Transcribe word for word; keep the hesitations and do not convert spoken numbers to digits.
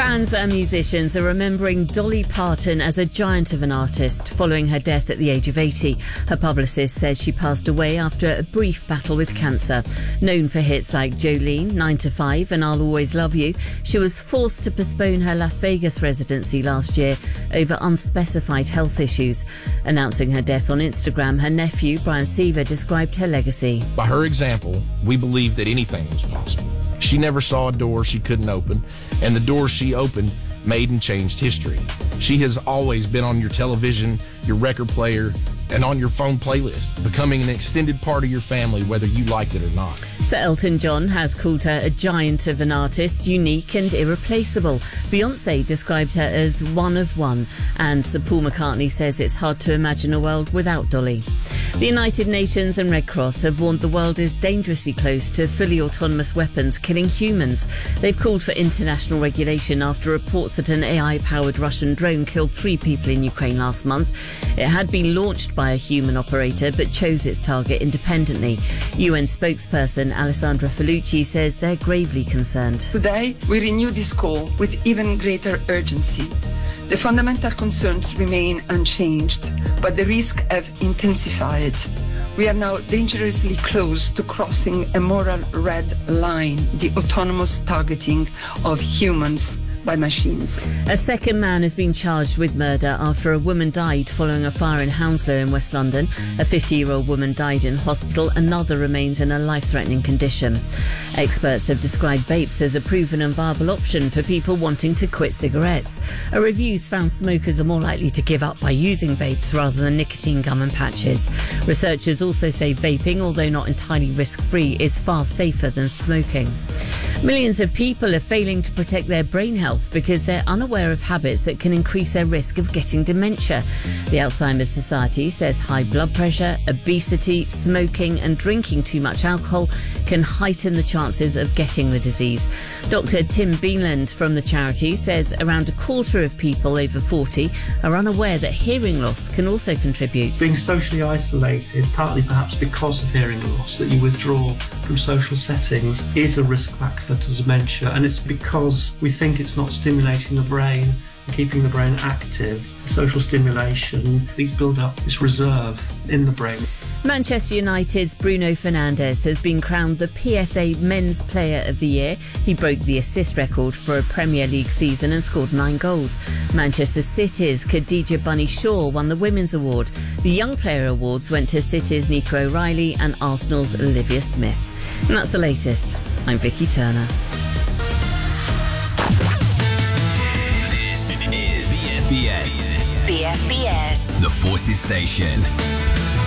Fans and musicians are remembering Dolly Parton as a giant of an artist following her death at the age of eighty. Her publicist says she passed away after a brief battle with cancer. Known for hits like Jolene, nine to five and I'll Always Love You, she was forced to postpone her Las Vegas residency last year over unspecified health issues. Announcing her death on Instagram, her nephew, Brian Seaver, described her legacy. By her example, we believed that anything was possible. She never saw a door she couldn't open, and the doors she opened made and changed history. She has always been on your television, your record player, and on your phone playlist, becoming an extended part of your family, whether you liked it or not. Sir Elton John has called her a giant of an artist, unique and irreplaceable. Beyoncé described her as one of one, and Sir Paul McCartney says it's hard to imagine a world without Dolly. The United Nations and Red Cross have warned the world is dangerously close to fully autonomous weapons killing humans. They've called for international regulation after reports that an A I-powered Russian drone killed three people in Ukraine last month. It had been launched by a human operator but chose its target independently. U N spokesperson Alessandra Felucci says they're gravely concerned. Today, we renew this call with even greater urgency. The fundamental concerns remain unchanged, but the risks have intensified. We are now dangerously close to crossing a moral red line, the autonomous targeting of humans by machines. A second man has been charged with murder after a woman died following a fire in Hounslow in West London. A fifty-year-old woman died in hospital. Another remains in a life-threatening condition. Experts have described vapes as a proven and viable option for people wanting to quit cigarettes. A review's found smokers are more likely to give up by using vapes rather than nicotine gum and patches. Researchers also say vaping, although not entirely risk-free, is far safer than smoking. Millions of people are failing to protect their brain health because they're unaware of habits that can increase their risk of getting dementia. The Alzheimer's Society says high blood pressure, obesity, smoking and drinking too much alcohol can heighten the chances of getting the disease. Doctor Tim Beeland from the charity says around a quarter of people over forty are unaware that hearing loss can also contribute. Being socially isolated, partly perhaps because of hearing loss, that you withdraw from social settings, is a risk factor to dementia, and it's because we think it's not stimulating the brain and keeping the brain active. Social stimulation, these build up this reserve in the brain. Manchester United's Bruno Fernandes has been crowned the P F A Men's Player of the Year. He broke the assist record for a Premier League season and scored nine goals. Manchester City's Khadija Bunny Shaw won the Women's Award. The Young Player Awards went to City's Nico O'Reilly and Arsenal's Olivia Smith. And that's the latest. I'm Vicky Turner. This is B F B S. B F B S. The Forces Station.